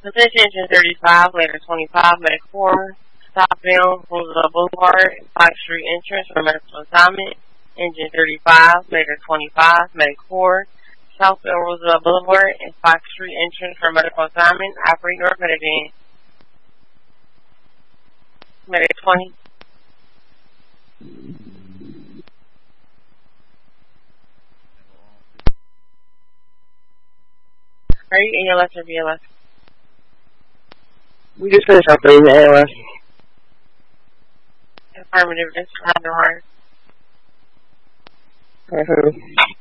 Position engine 35, later 25, medic 4, southbound Roosevelt Boulevard, 5th Street entrance for medical assignment. Engine 35, later 25, medic 4, southbound Roosevelt Boulevard and 5th Street entrance for medical assignment. Operate your medic in. Medic 20. Are you ALS or BLS? We just finished up in the ALS. Affirmative, just have the heart.